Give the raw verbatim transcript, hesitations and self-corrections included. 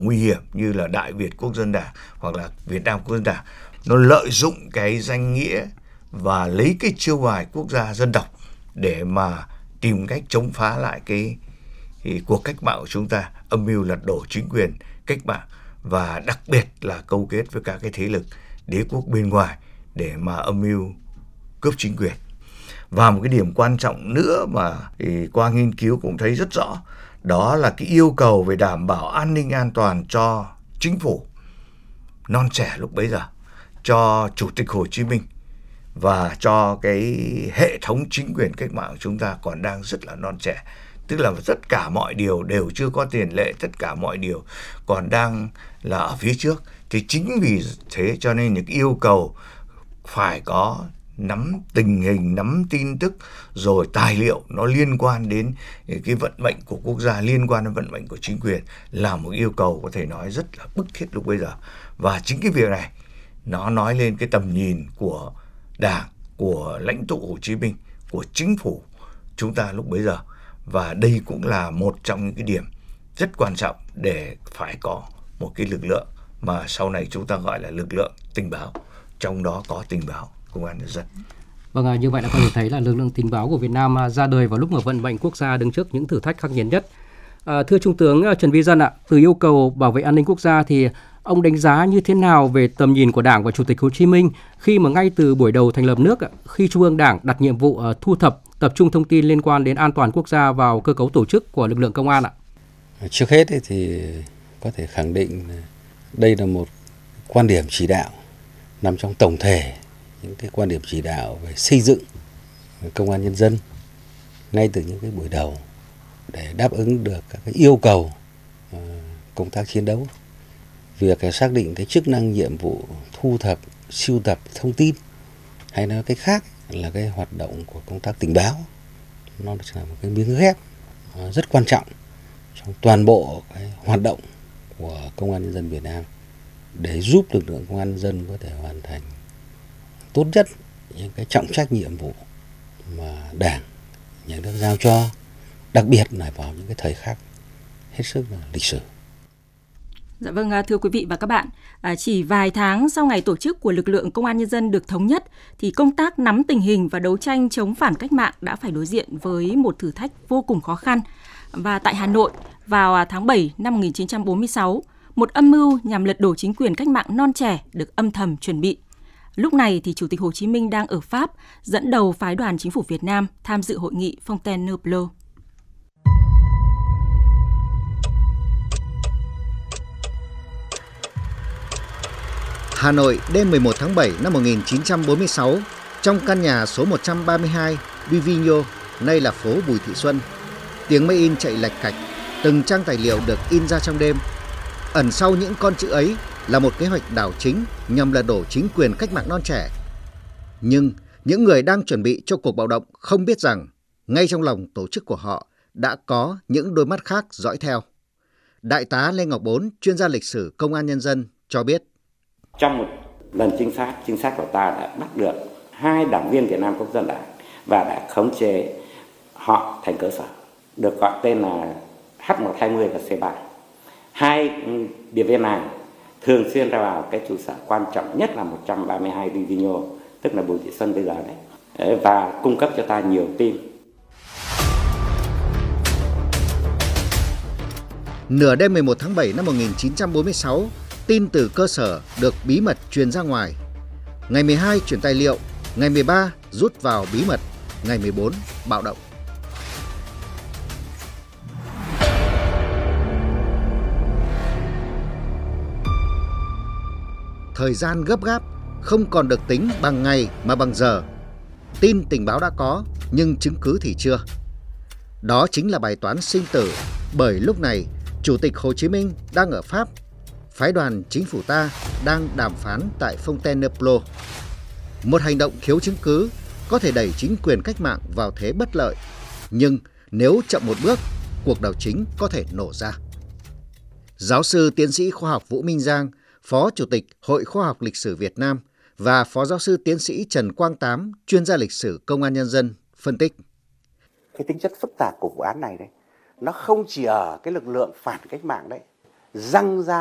nguy hiểm như là Đại Việt Quốc dân Đảng hoặc là Việt Nam Quốc dân Đảng, nó lợi dụng cái danh nghĩa và lấy cái chiêu bài quốc gia dân tộc để mà tìm cách chống phá lại cái, cái cuộc cách mạng của chúng ta, âm mưu lật đổ chính quyền cách mạng, và đặc biệt là câu kết với các cái thế lực đế quốc bên ngoài để mà âm mưu cướp chính quyền. Và một cái điểm quan trọng nữa mà thì qua nghiên cứu cũng thấy rất rõ, đó là cái yêu cầu về đảm bảo an ninh an toàn cho chính phủ non trẻ lúc bấy giờ, cho Chủ tịch Hồ Chí Minh và cho cái hệ thống chính quyền cách mạng của chúng ta còn đang rất là non trẻ. Tức là tất cả mọi điều đều chưa có tiền lệ, tất cả mọi điều còn đang là ở phía trước. Thì chính vì thế cho nên những yêu cầu phải có nắm tình hình, nắm tin tức, rồi tài liệu nó liên quan đến cái vận mệnh của quốc gia, liên quan đến vận mệnh của chính quyền là một yêu cầu có thể nói rất là bức thiết lúc bây giờ. Và chính cái việc này nó nói lên cái tầm nhìn của Đảng, của lãnh tụ Hồ Chí Minh, của chính phủ chúng ta lúc bấy giờ. Và đây cũng là một trong những cái điểm rất quan trọng để phải có một cái lực lượng mà sau này chúng ta gọi là lực lượng tình báo, trong đó có tình báo Công an Nhân dân. Vâng, như vậy là có thể thấy là lực lượng tình báo của Việt Nam ra đời vào lúc mà vận mệnh quốc gia đứng trước những thử thách khắc nghiệt nhất. À, thưa Trung tướng Trần Vi Dân ạ, từ yêu cầu bảo vệ an ninh quốc gia thì ông đánh giá như thế nào về tầm nhìn của Đảng và Chủ tịch Hồ Chí Minh khi mà ngay từ buổi đầu thành lập nước, khi Trung ương Đảng đặt nhiệm vụ thu thập, tập trung thông tin liên quan đến an toàn quốc gia vào cơ cấu tổ chức của lực lượng công an ạ? Trước hết thì có thể khẳng định đây là một quan điểm chỉ đạo nằm trong tổng thể những cái quan điểm chỉ đạo về xây dựng công an nhân dân ngay từ những cái buổi đầu để đáp ứng được các cái yêu cầu công tác chiến đấu. Việc xác định cái chức năng nhiệm vụ thu thập, sưu tập thông tin, hay nói cách khác là cái hoạt động của công tác tình báo, nó là một cái miếng ghép rất quan trọng trong toàn bộ cái hoạt động của Công an Nhân dân Việt Nam để giúp lực lượng Công an Nhân dân có thể hoàn thành tốt nhất những cái trọng trách nhiệm vụ mà Đảng, Nhà nước giao cho, đặc biệt là vào những cái thời khắc hết sức là lịch sử. Dạ vâng, thưa quý vị và các bạn, chỉ vài tháng sau ngày tổ chức của lực lượng Công an Nhân dân được thống nhất thì công tác nắm tình hình và đấu tranh chống phản cách mạng đã phải đối diện với một thử thách vô cùng khó khăn. Và tại Hà Nội, vào tháng bảy năm một nghìn chín trăm bốn mươi sáu, một âm mưu nhằm lật đổ chính quyền cách mạng non trẻ được âm thầm chuẩn bị. Lúc này thì Chủ tịch Hồ Chí Minh đang ở Pháp, dẫn đầu phái đoàn chính phủ Việt Nam tham dự hội nghị Fontainebleau. Hà Nội, đêm mười một tháng bảy năm một nghìn chín trăm bốn mươi sáu, trong căn nhà số một trăm ba mươi hai Bivigno, nay là phố Bùi Thị Xuân. Tiếng máy in chạy lạch cạch, từng trang tài liệu được in ra trong đêm. Ẩn sau những con chữ ấy là một kế hoạch đảo chính nhằm lật đổ chính quyền cách mạng non trẻ. Nhưng những người đang chuẩn bị cho cuộc bạo động không biết rằng ngay trong lòng tổ chức của họ đã có những đôi mắt khác dõi theo. Đại tá Lê Ngọc Bốn, chuyên gia lịch sử Công an Nhân dân cho biết. Trong một lần trinh sát, trinh sát của ta đã bắt được hai đảng viên Việt Nam Quốc dân Đảng và đã khống chế họ thành cơ sở, được gọi tên là H một hai mươi và C ba. Hai điệp viên này thường xuyên ra vào cái trụ sở quan trọng nhất là một trăm ba mươi hai Bivigno, tức là Bùi Thị Xuân bây giờ đấy, và cung cấp cho ta nhiều tin. Nửa đêm mười một tháng bảy năm một nghìn chín trăm bốn mươi sáu, tin từ cơ sở được bí mật truyền ra ngoài. Ngày mười hai chuyển tài liệu, ngày mười ba rút vào bí mật, ngày mười bốn bạo động. Thời gian gấp gáp, không còn được tính bằng ngày mà bằng giờ. Tin tình báo đã có, nhưng chứng cứ thì chưa. Đó chính là bài toán sinh tử, bởi lúc này Chủ tịch Hồ Chí Minh đang ở Pháp, phái đoàn chính phủ ta đang đàm phán tại Fontainebleau. Một hành động thiếu chứng cứ có thể đẩy chính quyền cách mạng vào thế bất lợi, nhưng nếu chậm một bước, cuộc đảo chính có thể nổ ra. Giáo sư tiến sĩ khoa học Vũ Minh Giang, Phó Chủ tịch Hội Khoa học Lịch sử Việt Nam và Phó Giáo sư tiến sĩ Trần Quang Tám, chuyên gia lịch sử Công an Nhân dân, phân tích. Cái tính chất phức tạp của vụ án này đấy, nó không chỉ ở cái lực lượng phản cách mạng đấy, răng ra